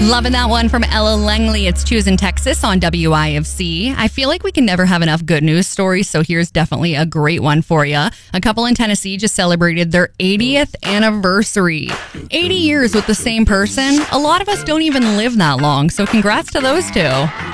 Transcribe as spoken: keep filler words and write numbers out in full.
Loving that one from Ella Langley. It's Choosing Texas on W I F C. I feel like we can never have enough good news stories, so here's definitely a great one for you. A couple in Tennessee just celebrated their eightieth anniversary. eighty years with the same person. A lot of us don't even live that long, so congrats to those two.